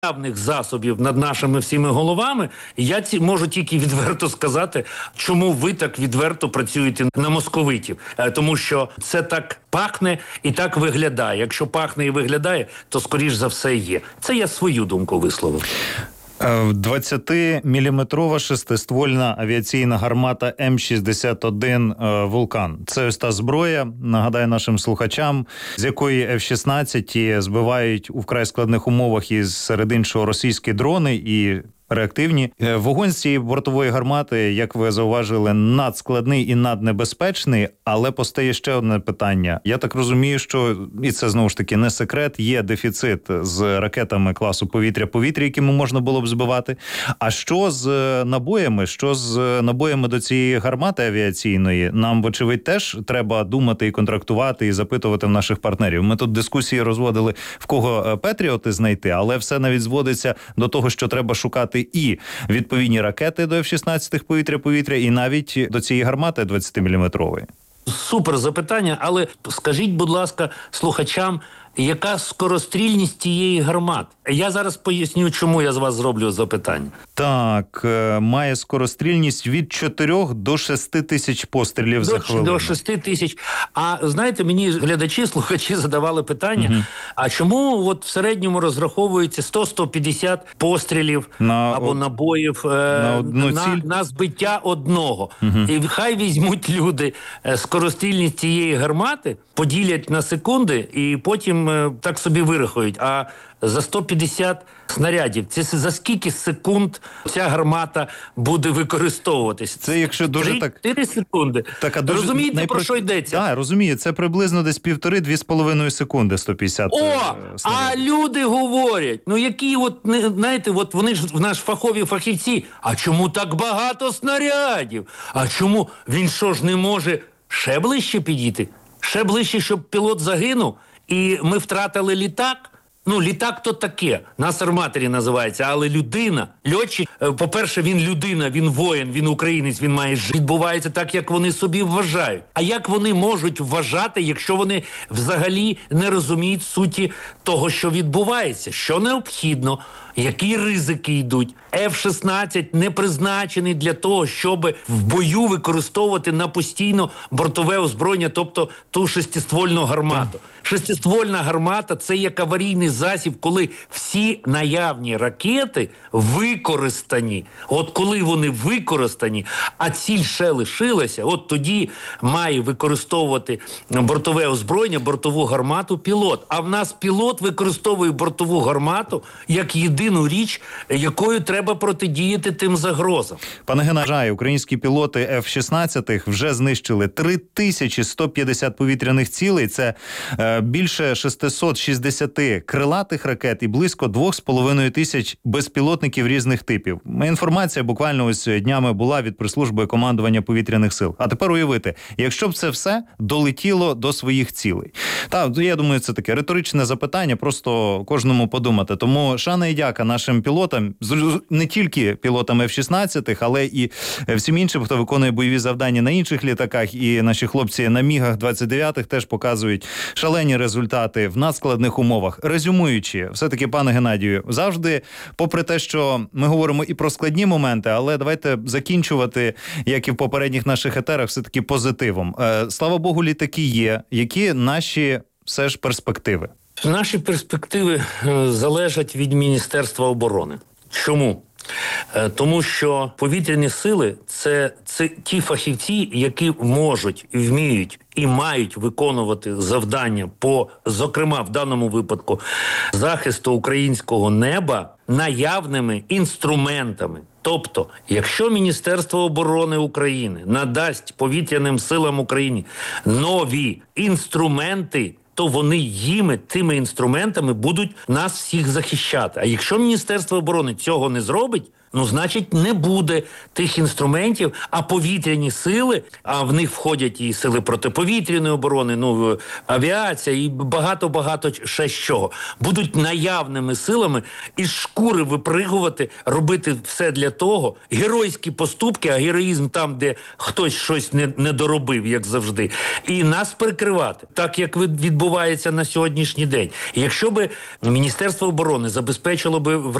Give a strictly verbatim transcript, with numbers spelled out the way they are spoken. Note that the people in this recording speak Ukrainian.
наявних засобів над нашими всіми головами, я ці можу тільки відверто сказати, чому ви так відверто працюєте на московитів. Е, Тому що це так пахне і так виглядає. Якщо пахне і виглядає, то скоріш за все є. Це я свою думку висловив. двадцятиміліметрова шестиствольна авіаційна гармата М шістдесят один «Вулкан». Це ось та зброя, нагадаю нашим слухачам, з якої Ф шістнадцять збивають у вкрай складних умовах із серед іншого російські дрони і реактивні. Вогонь з цієї бортової гармати, як ви зауважили, надскладний і наднебезпечний, але постає ще одне питання. Я так розумію, що, і це знову ж таки не секрет, є дефіцит з ракетами класу повітря-повітря, якими можна було б збивати. А що з набоями? Що з набоями до цієї гармати авіаційної? Нам, вочевидь, теж треба думати і контрактувати, і запитувати в наших партнерів. Ми тут дискусії розводили, в кого Петріоти знайти, але все навіть зводиться до того, що треба шукати і відповідні ракети до Ф шістнадцять повітря-повітря, і навіть до цієї гармати двадцятиміліметрової. Супер запитання, але скажіть, будь ласка, слухачам, яка скорострільність цієї гармати? Я зараз поясню, чому я з вас зроблю запитання. Так, має скорострільність від чотирьох до шести тисяч пострілів до, за хвилину. До шести тисяч. А знаєте, мені глядачі, слухачі задавали питання, угу. а чому от в середньому розраховується сто - сто п'ятдесят пострілів на, або набоїв на, на, на, на збиття одного? Угу. І хай візьмуть люди скорострільність цієї гармати, поділять на секунди і потім так собі вирахують. А за сто п'ятдесят снарядів, це за скільки секунд ця гармата буде використовуватись? Це якщо дуже так... чотири секунди. Так, а дуже... Розумієте, найпро... про що йдеться? Так, розумію. Це приблизно десь півтори-дві з половиною секунди сто п'ятдесят О, снарядів. А люди говорять, ну які от, знаєте, от вони ж наш фахові фахівці, а чому так багато снарядів? А чому? Він що ж не може ще ближче підійти? Ще ближче, щоб пілот загинув, і ми втратили літак? Ну, літак то таке, нас арматері називається, але людина, льотчик, по-перше, він людина, він воїн, він українець, він має жити. Відбувається так, як вони собі вважають. А як вони можуть вважати, якщо вони взагалі не розуміють суті того, що відбувається, що необхідно, які ризики йдуть? Ф шістнадцять не призначений для того, щоб в бою використовувати на постійно бортове озброєння, тобто ту шестиствольну гармату. Шестиствольна гармата – це як аварійний засіб, коли всі наявні ракети використані. От коли вони використані, а ціль ще лишилася, от тоді має використовувати бортове озброєння, бортову гармату пілот. А в нас пілот використовує бортову гармату як єдину річ, якою треба протидіяти тим загрозам. Пане Геннадію, українські пілоти Ф шістнадцять вже знищили три тисячі сто п'ятдесят повітряних цілей. Це е, більше шістсот шістдесят крилатих ракет і близько двох з половиною тисяч безпілотників різних типів. Інформація буквально ось днями була від прес-служби командування повітряних сил. А тепер уявити, якщо б це все долетіло до своїх цілей. Так, я думаю, це таке риторичне запитання, просто кожному подумати. Тому шана і дяка нашим пілотам, не тільки пілотам Ф шістнадцять, але і всім іншим, хто виконує бойові завдання на інших літаках, і наші хлопці на Мігах двадцять дев'ятих теж показують шалені результати в надскладних умовах. Резюмуючи, все-таки, пане Геннадію, завжди, попри те, що ми говоримо і про складні моменти, але давайте закінчувати, як і в попередніх наших етерах, все-таки позитивом. Слава Богу, літаки є. Які наші все ж перспективи? Наші перспективи залежать від Міністерства оборони. Чому? Тому що повітряні сили – це, це ті фахівці, які можуть, вміють і мають виконувати завдання по, зокрема, в даному випадку, захисту українського неба наявними інструментами. Тобто, якщо Міністерство оборони України надасть повітряним силам України нові інструменти, то вони їми, тими інструментами будуть нас всіх захищати. А якщо Міністерство оборони цього не зробить, ну, значить, не буде тих інструментів, а повітряні сили, а в них входять і сили протиповітряної оборони, ну, авіація і багато-багато ще що, будуть наявними силами із шкури випригувати, робити все для того, геройські поступки, а героїзм там, де хтось щось не, не доробив, як завжди, і нас прикривати, так як відбувається на сьогоднішній день. І якщо би Міністерство оборони забезпечило би в